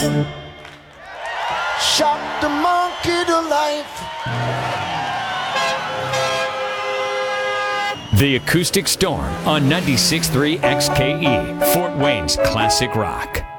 Shock the monkey to life. The Acoustic Storm on 96.3 XKE, Fort Wayne's classic rock.